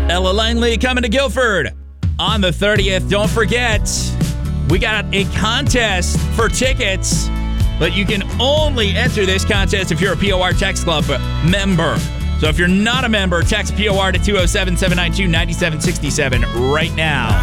Ella Langley coming to Guilford on the 30th. Don't forget, we got a contest for tickets, but you can only enter this contest if you're a POR Text Club member. So if you're not a member, text POR to 207-792-9767 right now.